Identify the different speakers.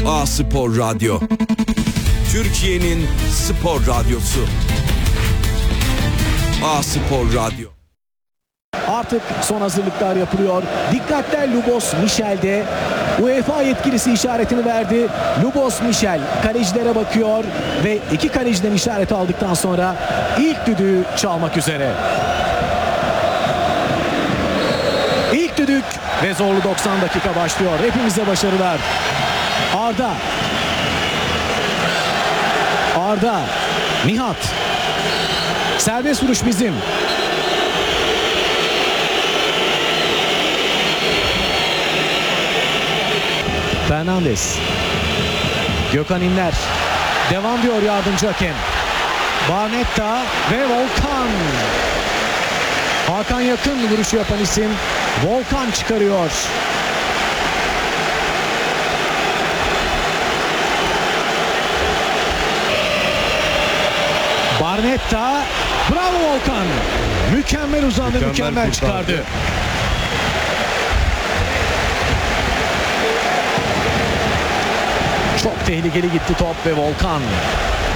Speaker 1: A-Spor Radyo. Türkiye'nin spor radyosu. A-Spor Radyo.
Speaker 2: Artık son hazırlıklar yapılıyor. Dikkatler Lubos Michel'de. UEFA yetkilisi işaretini verdi. Lubos Michel kalecilere bakıyor ve iki kaleciden işaret aldıktan sonra ilk düdüğü çalmak üzere. İlk düdük ve zorlu 90 dakika başlıyor. Hepimize başarılar. Arda, Nihat. Serbest vuruş bizim. Fernandes. Gökhan İnler. Devam diyor yardımcı hakem. Barnetta ve Volkan. Hakan Yakın vuruşu yapan isim. Volkan çıkarıyor. Barnetta. Bravo Volkan. Mükemmel uzandı, mükemmel çıkardı. Çok tehlikeli gitti top ve Volkan